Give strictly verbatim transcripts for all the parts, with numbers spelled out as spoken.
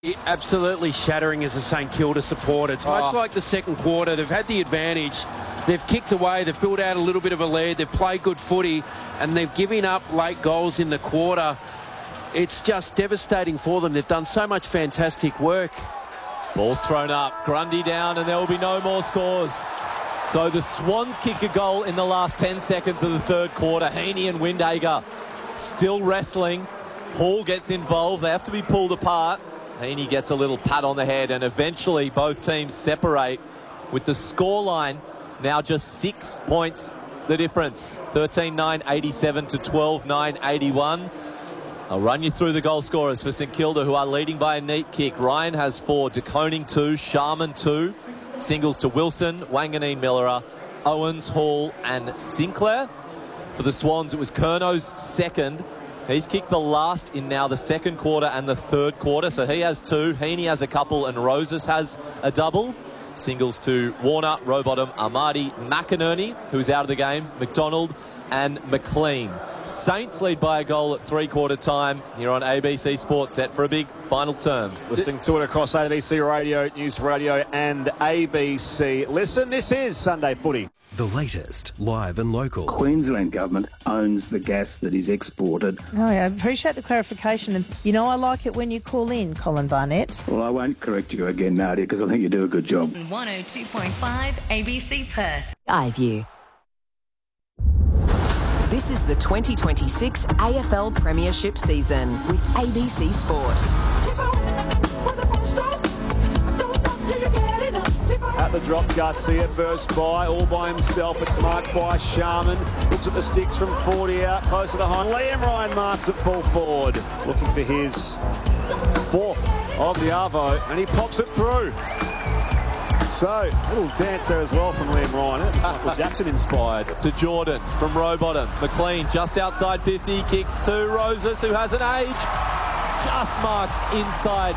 Absolutely shattering as a St Kilda supporter. It's much Oh. like the second quarter. They've had the advantage. They've kicked away. They've built out a little bit of a lead. They've played good footy, and they've given up late goals in the quarter. It's just devastating for them. They've done so much fantastic work. Ball thrown up. Grundy down, and there will be no more scores. So the Swans kick a goal in the last ten seconds of the third quarter. Heaney and Windhager still wrestling. Hall gets involved. They have to be pulled apart. Heaney gets a little pat on the head, and eventually both teams separate with the scoreline now just six points the difference. thirteen nine eighty-seven to twelve nine eighty-one. I'll run you through the goal scorers for St Kilda, who are leading by a neat kick. Ryan has four, De Koning two, Sharman two. Singles to Wilson, Wanganeen, Millerer, Owens, Hall and Sinclair. For the Swans, it was Curno's second. He's kicked the last in now the second quarter and the third quarter, so he has two. Heaney has a couple and Roses has a double. Singles to Warner, Rowbottom, Amadi, McInerney, who's out of the game, McDonald and McLean. Saints lead by a goal at three-quarter time here on A B C Sports, set for a big final term. Listening to it across A B C Radio, News Radio and A B C Listen, this is Sunday Footy. The latest, live and local. Queensland government owns the gas that is exported. Oh, I appreciate the clarification. And, you know, I like it when you call in, Colin Barnett. Well, I won't correct you again, Nadia, because I think you do a good job. one oh two point five A B C Perth. iView. This is the twenty twenty-six A F L Premiership season with A B C Sport. At the drop, Garcia burst by, all by himself. It's marked by Sharman. Looks at the sticks from forty out, closer to home. Liam Ryan marks at full forward. Looking for his fourth of the Arvo, and he pops it through. So, a little dance there as well from Liam Ryan. It's Michael Jackson inspired. To Jordan from Rowbottom. McLean just outside fifty, kicks to Roses, who has an age. Just marks inside.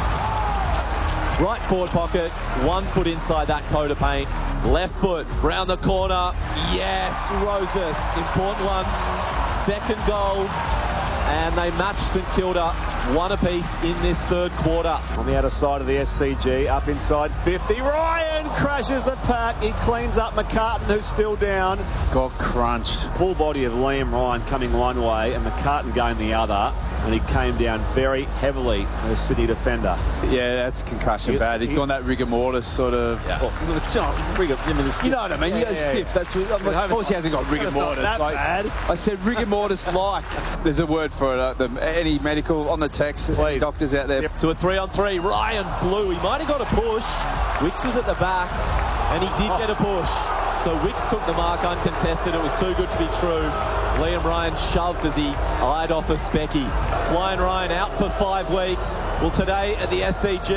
Right forward pocket, one foot inside that coat of paint. Left foot, round the corner. Yes, Roses, important one. Second goal. And they match St Kilda one apiece in this third quarter. On the outer side of the S C G, up inside fifty. Ryan crashes the pack. He cleans up McCartan, who's still down. Got crunched. Full body of Liam Ryan coming one way and McCartan going the other. And he came down very heavily as Sydney defender. Yeah, that's concussion He- bad. He's he- gone that rigor mortis sort of. Yeah. Oh, rigor, you, know, You know what I mean? You Yeah, go yeah, stiff. That's what, like, of course he hasn't got rigor It's not mortis. that Like, bad. I said rigor mortis like. There's a word for it. Uh, the, any medical on the text. Please. Doctors out there. To a three on three, Ryan flew. He might have got a push. Wicks was at the back, and he did get a push. So Wicks took the mark uncontested. It was too good to be true. Liam Ryan shoved as he eyed off a specky. Flying Ryan out for five weeks. Well, today at the S C G,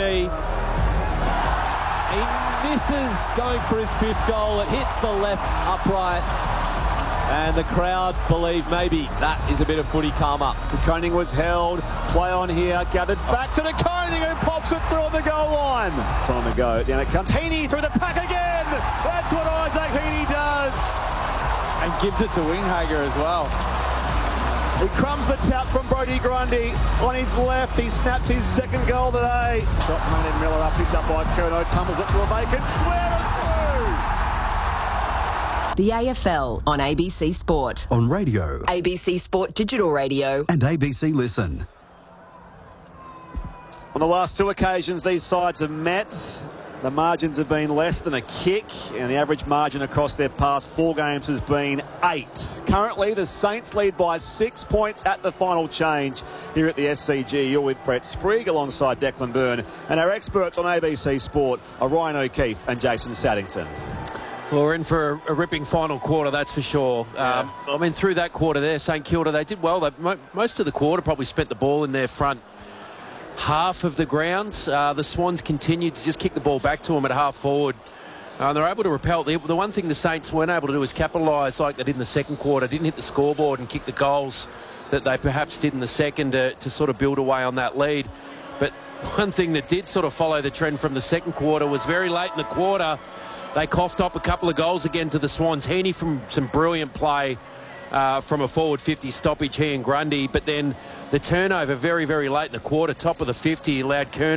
he misses going for his fifth goal. It hits the left upright. And the crowd believe maybe that is a bit of footy karma. De Koning was held. Play on here. Gathered back to De Koning, who pops it through on the goal line. Time to go. Down it comes. Heaney through the pack again. That's what Isaac Heaney does. And gives it to Winghager as well. He crumbs the tap from Brodie Grundy. On his left, he snaps his second goal today. Shot from Ed Miller up, picked up by Curnow. Tumbles it to a vacant square and through. The A F L on A B C Sport. On radio A B C Sport Digital Radio. and A B C Listen. On the last two occasions these sides have met, the margins have been less than a kick, and the average margin across their past four games has been eight. Currently, the Saints lead by six points at the final change here at the S C G. You're with Brett Sprigg alongside Declan Byrne, and our experts on A B C Sport are Ryan O'Keefe and Jason Saddington. Well, we're in for a, a ripping final quarter, that's for sure. Yeah. Um, I mean, through that quarter there, St Kilda, they did well. They, mo- most of the quarter probably spent the ball in their front half of the ground. Uh, the Swans continued to just kick the ball back to them at half forward. Uh, and they're able to repel. The, the one thing the Saints weren't able to do is capitalise like they did in the second quarter. Didn't hit the scoreboard and kick the goals that they perhaps did in the second to, to sort of build away on that lead. But one thing that did sort of follow the trend from the second quarter was very late in the quarter, they coughed up a couple of goals again to the Swans. Heaney from some brilliant play uh, from a forward fifty stoppage, he and Grundy. But then the turnover very, very late in the quarter, top of the fifty, allowed Kern